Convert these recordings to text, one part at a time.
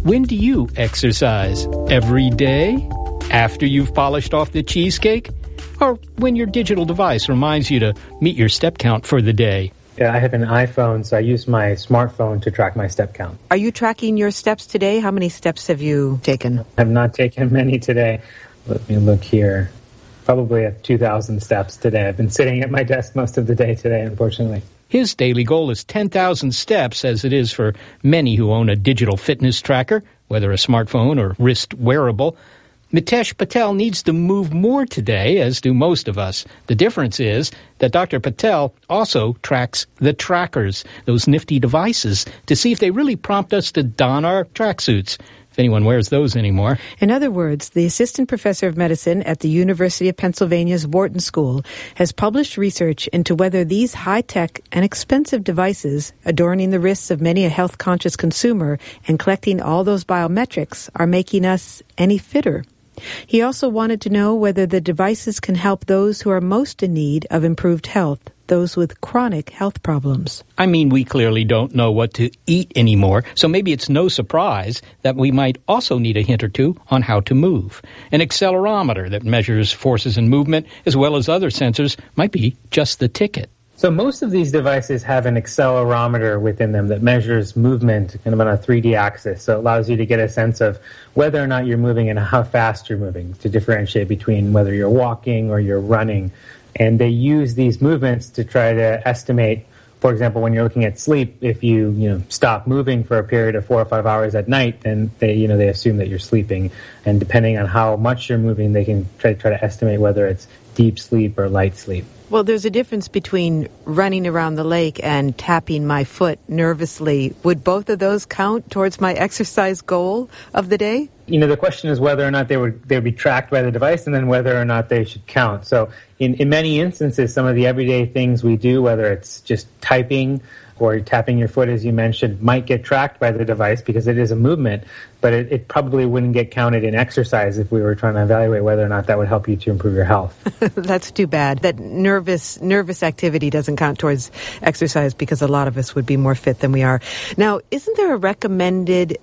When do you exercise? Every day? After you've polished off the cheesecake? Or when your digital device reminds you to meet your step count for the day? Yeah, I have an iPhone, so I use my smartphone to track my step count. Are you tracking your steps today? How many steps have you taken? I have not taken many today. Let me look here. Probably at 2,000 steps today. I've been sitting at my desk most of the day today, unfortunately. His daily goal is 10,000 steps, as it is for many who own a digital fitness tracker, whether a smartphone or wrist wearable. Mitesh Patel needs to move more today, as do most of us. The difference is that Dr. Patel also tracks the trackers, those nifty devices, to see if they really prompt us to don our tracksuits, if anyone wears those anymore. In other words, the assistant professor of medicine at the University of Pennsylvania's Wharton School has published research into whether these high-tech and expensive devices adorning the wrists of many a health-conscious consumer and collecting all those biometrics are making us any fitter. He also wanted to know whether the devices can help those who are most in need of improved health, those with chronic health problems. I mean, we clearly don't know what to eat anymore, so maybe it's no surprise that we might also need a hint or two on how to move. An accelerometer that measures forces in movement, as well as other sensors, might be just the ticket. So most of these devices have an accelerometer within them that measures movement kind of on a 3D axis. So it allows you to get a sense of whether or not you're moving and how fast you're moving to differentiate between whether you're walking or you're running. And they use these movements to try to estimate, for example, when you're looking at sleep, if you stop moving for a period of 4 or 5 hours at night, then they assume that you're sleeping. And depending on how much you're moving, they can try to estimate whether it's deep sleep or light sleep. Well, there's a difference between running around the lake and tapping my foot nervously. Would both of those count towards my exercise goal of the day? The question is whether or not they would be tracked by the device, and then whether or not they should count. So in many instances, some of the everyday things we do, whether it's just typing or tapping your foot, as you mentioned, might get tracked by the device because it is a movement, but it probably wouldn't get counted in exercise if we were trying to evaluate whether or not that would help you to improve your health. That's too bad. That nervous activity doesn't count towards exercise because a lot of us would be more fit than we are. Now, isn't there a recommended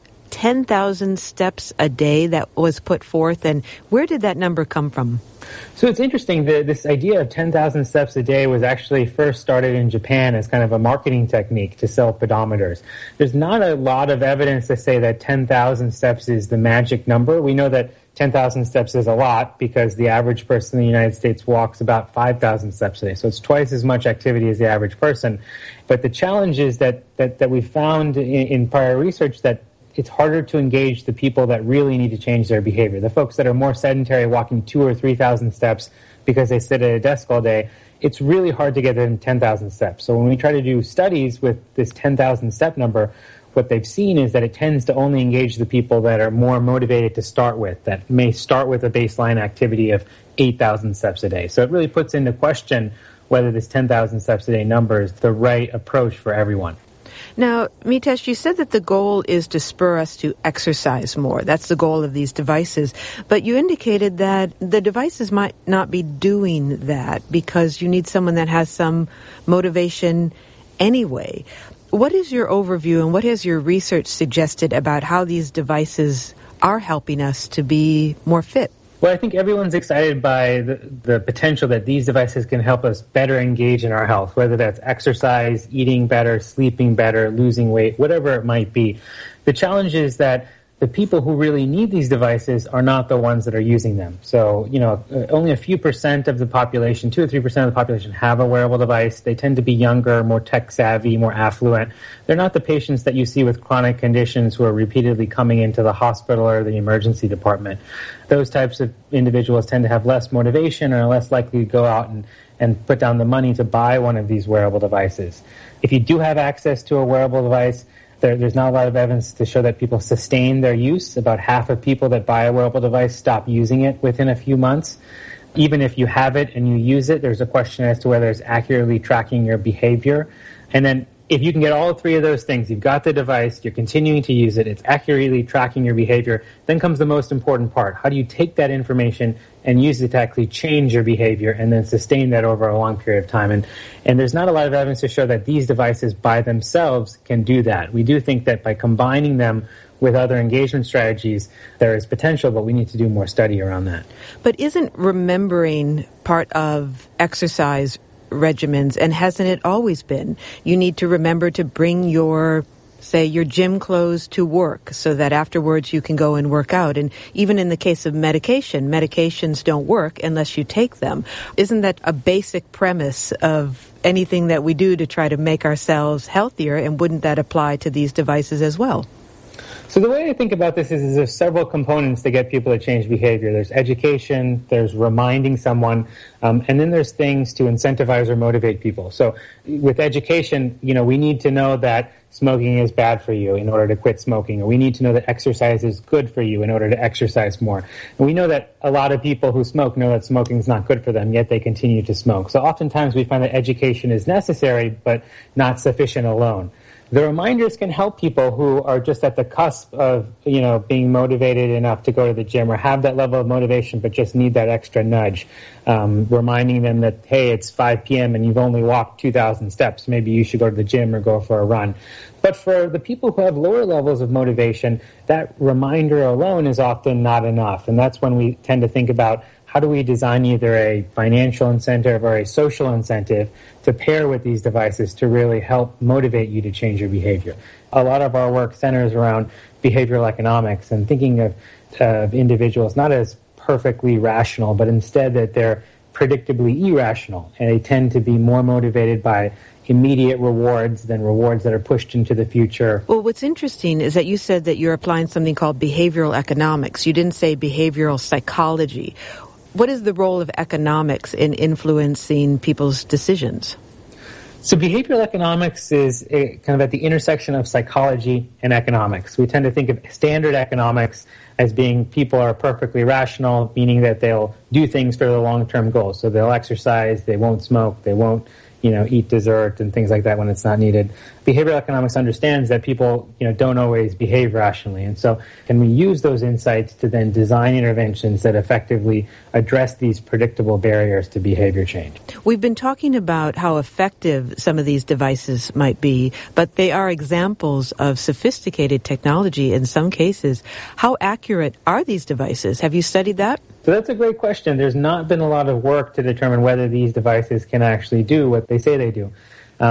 10,000 steps a day that was put forth, and where did that number come from? So it's interesting that this idea of 10,000 steps a day was actually first started in Japan as kind of a marketing technique to sell pedometers. There's not a lot of evidence to say that 10,000 steps is the magic number. We know that 10,000 steps is a lot because the average person in the United States walks about 5,000 steps a day. So it's twice as much activity as the average person. But the challenge is that we found in prior research that it's harder to engage the people that really need to change their behavior. The folks that are more sedentary, walking 2,000 or 3,000 steps because they sit at a desk all day, it's really hard to get them 10,000 steps. So when we try to do studies with this 10,000 step number, what they've seen is that it tends to only engage the people that are more motivated to start with, that may start with a baseline activity of 8,000 steps a day. So it really puts into question whether this 10,000 steps a day number is the right approach for everyone. Now, Mitesh, you said that the goal is to spur us to exercise more. That's the goal of these devices. But you indicated that the devices might not be doing that because you need someone that has some motivation anyway. What is your overview and what has your research suggested about how these devices are helping us to be more fit? Well, I think everyone's excited by the potential that these devices can help us better engage in our health, whether that's exercise, eating better, sleeping better, losing weight, whatever it might be. The challenge is that the people who really need these devices are not the ones that are using them. So, only a few percent of the population, 2 or 3% of the population have a wearable device. They tend to be younger, more tech savvy, more affluent. They're not the patients that you see with chronic conditions who are repeatedly coming into the hospital or the emergency department. Those types of individuals tend to have less motivation and are less likely to go out and put down the money to buy one of these wearable devices. If you do have access to a wearable device, there's not a lot of evidence to show that people sustain their use. About half of people that buy a wearable device stop using it within a few months. Even if you have it and you use it, there's a question as to whether it's accurately tracking your behavior. And then if you can get all three of those things, you've got the device, you're continuing to use it, it's accurately tracking your behavior, then comes the most important part. How do you take that information and use it to actually change your behavior and then sustain that over a long period of time? And there's not a lot of evidence to show that these devices by themselves can do that. We do think that by combining them with other engagement strategies, there is potential, but we need to do more study around that. But isn't remembering part of exercise regimens, and hasn't it always been? You need to remember to bring your gym clothes to work so that afterwards you can go and work out. And even in the case of medications don't work unless you take them. Isn't that a basic premise of anything that we do to try to make ourselves healthier, and wouldn't that apply to these devices as well? So the way I think about this is there's several components to get people to change behavior. There's education, there's reminding someone, and then there's things to incentivize or motivate people. So with education, we need to know that smoking is bad for you in order to quit smoking, or we need to know that exercise is good for you in order to exercise more. And we know that a lot of people who smoke know that smoking is not good for them, yet they continue to smoke. So oftentimes we find that education is necessary, but not sufficient alone. The reminders can help people who are just at the cusp of, being motivated enough to go to the gym or have that level of motivation but just need that extra nudge, reminding them that, hey, it's 5 p.m. and you've only walked 2,000 steps. Maybe you should go to the gym or go for a run. But for the people who have lower levels of motivation, that reminder alone is often not enough. And that's when we tend to think about how do we design either a financial incentive or a social incentive to pair with these devices to really help motivate you to change your behavior. A lot of our work centers around behavioral economics and thinking of individuals not as perfectly rational, but instead that they're predictably irrational, and they tend to be more motivated by immediate rewards than rewards that are pushed into the future. Well, what's interesting is that you said that you're applying something called behavioral economics. You didn't say behavioral psychology. What is the role of economics in influencing people's decisions? So behavioral economics is kind of at the intersection of psychology and economics. We tend to think of standard economics as being people are perfectly rational, meaning that they'll do things for their long-term goals. So they'll exercise, they won't smoke, they won't eat dessert and things like that when it's not needed. Behavioral economics understands that people, don't always behave rationally. And so can we use those insights to then design interventions that effectively address these predictable barriers to behavior change? We've been talking about how effective some of these devices might be, but they are examples of sophisticated technology in some cases. How accurate are these devices? Have you studied that? So that's a great question. There's not been a lot of work to determine whether these devices can actually do what they say they do.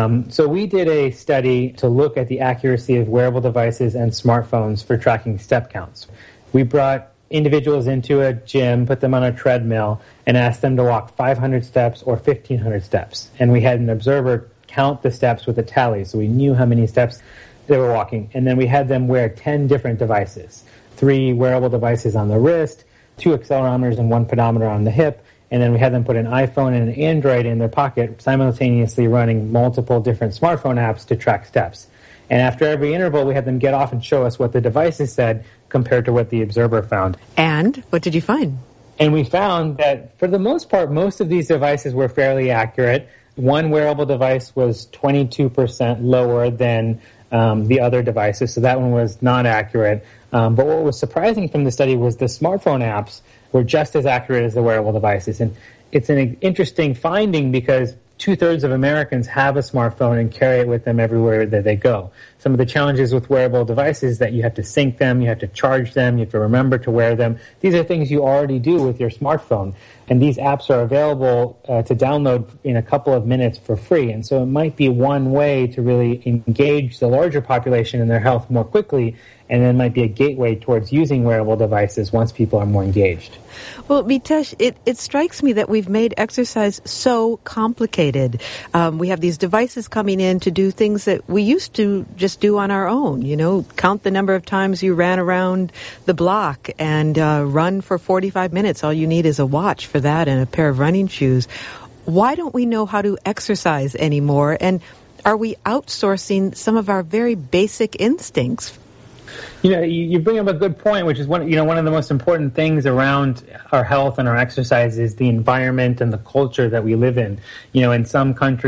So we did a study to look at the accuracy of wearable devices and smartphones for tracking step counts. We brought individuals into a gym, put them on a treadmill, and asked them to walk 500 steps or 1,500 steps. And we had an observer count the steps with a tally, so we knew how many steps they were walking. And then we had them wear 10 different devices, 3 wearable devices on the wrist, 2 accelerometers and 1 pedometer on the hip, and then we had them put an iPhone and an Android in their pocket, simultaneously running multiple different smartphone apps to track steps. And after every interval, we had them get off and show us what the devices said compared to what the observer found. And what did you find? And we found that, for the most part, most of these devices were fairly accurate. One wearable device was 22% lower than the other devices, so that one was not accurate. But what was surprising from the study was the smartphone apps were just as accurate as the wearable devices. And it's an interesting finding because 2/3 of Americans have a smartphone and carry it with them everywhere that they go. Some of the challenges with wearable devices is that you have to sync them, you have to charge them, you have to remember to wear them. These are things you already do with your smartphone. And these apps are available to download in a couple of minutes for free. And so it might be one way to really engage the larger population in their health more quickly, and then might be a gateway towards using wearable devices once people are more engaged. Well, Mitesh, it strikes me that we've made exercise so complicated. We have these devices coming in to do things that we used to just do on our own. Count the number of times you ran around the block and run for 45 minutes. All you need is a watch for that and a pair of running shoes. Why don't we know how to exercise anymore? And are we outsourcing some of our very basic instincts? You bring up a good point, which is one of the most important things around our health and our exercise is the environment and the culture that we live in. In some countries,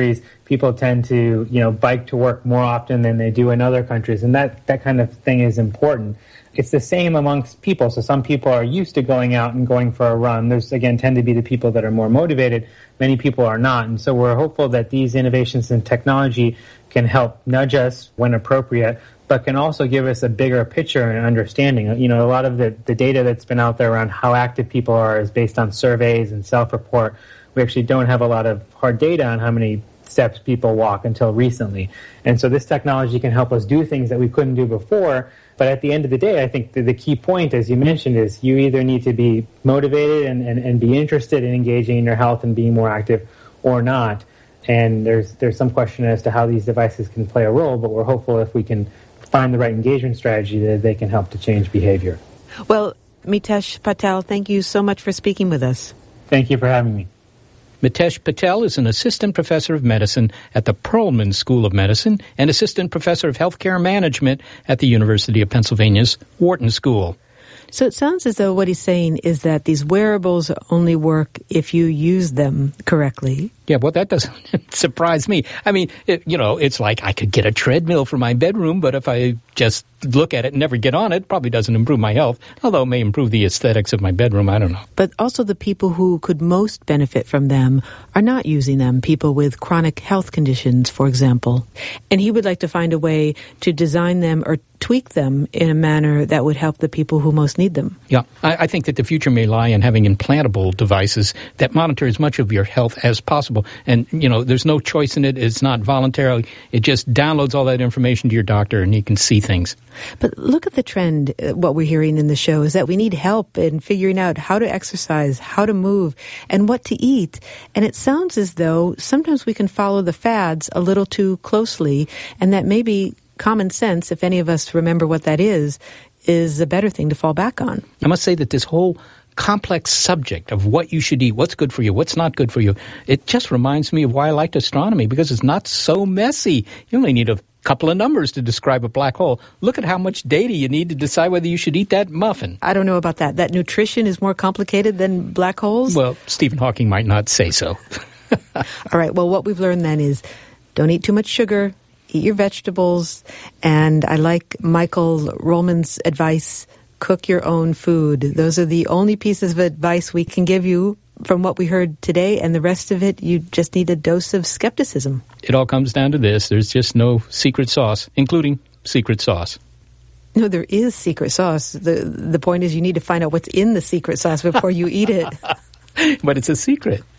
People tend to, bike to work more often than they do in other countries, and that kind of thing is important. It's the same amongst people. So some people are used to going out and going for a run. There's, again, tend to be the people that are more motivated. Many people are not. And so we're hopeful that these innovations in technology can help nudge us when appropriate, but can also give us a bigger picture and understanding. A lot of the data that's been out there around how active people are is based on surveys and self-report. We actually don't have a lot of hard data on how many steps people walk until recently. And so this technology can help us do things that we couldn't do before. But at the end of the day, I think the key point, as you mentioned, is you either need to be motivated and be interested in engaging in your health and being more active or not. And there's some question as to how these devices can play a role, but we're hopeful if we can find the right engagement strategy that they can help to change behavior. Well, Mitesh Patel, thank you so much for speaking with us. Thank you for having me. Mitesh Patel is an assistant professor of medicine at the Perelman School of Medicine and assistant professor of healthcare management at the University of Pennsylvania's Wharton School. So it sounds as though what he's saying is that these wearables only work if you use them correctly. Yeah, well, that doesn't surprise me. I mean, it's like I could get a treadmill for my bedroom, but if I just look at it and never get on it, probably doesn't improve my health, although it may improve the aesthetics of my bedroom. I don't know. But also the people who could most benefit from them are not using them, people with chronic health conditions, for example. And he would like to find a way to design them or tweak them in a manner that would help the people who most need them. Yeah, I think that the future may lie in having implantable devices that monitor as much of your health as possible. And, there's no choice in it. It's not voluntary. It just downloads all that information to your doctor and you can see things. But look at the trend. What we're hearing in the show is that we need help in figuring out how to exercise, how to move, and what to eat. And it sounds as though sometimes we can follow the fads a little too closely, and that maybe common sense, if any of us remember what that is a better thing to fall back on. I must say that this whole complex subject of what you should eat, what's good for you, what's not good for you, it just reminds me of why I liked astronomy, because it's not so messy. You only need a couple of numbers to describe a black hole. Look at how much data you need to decide whether you should eat that muffin. I don't know about that. That nutrition is more complicated than black holes? Well, Stephen Hawking might not say so. All right, well, what we've learned then is don't eat too much sugar, eat your vegetables, and I like Michael Rollman's advice, cook your own food. Those are the only pieces of advice we can give you from what we heard today, and the rest of it, you just need a dose of skepticism. It all comes down to this. There's just no secret sauce, including secret sauce. No, there is secret sauce. The point is you need to find out what's in the secret sauce before you eat it. But it's a secret.